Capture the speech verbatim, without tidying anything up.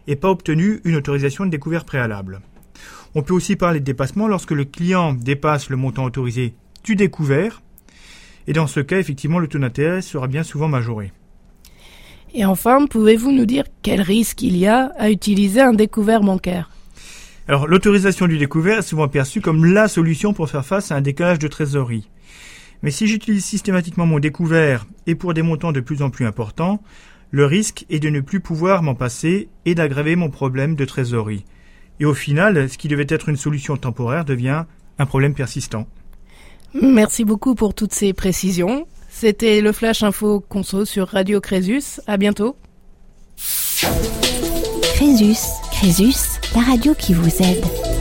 et pas obtenu une autorisation de découvert préalable. On peut aussi parler de dépassement lorsque le client dépasse le montant autorisé du découvert, et dans ce cas, effectivement, le taux d'intérêt sera bien souvent majoré. Et enfin, pouvez-vous nous dire quel risque il y a à utiliser un découvert bancaire ? Alors, l'autorisation du découvert est souvent perçue comme la solution pour faire face à un décalage de trésorerie. Mais si j'utilise systématiquement mon découvert et pour des montants de plus en plus importants, le risque est de ne plus pouvoir m'en passer et d'aggraver mon problème de trésorerie. Et au final, ce qui devait être une solution temporaire devient un problème persistant. Merci beaucoup pour toutes ces précisions. C'était le Flash Info Conso sur Radio Crésus. À bientôt. Crésus, Crésus, la radio qui vous aide.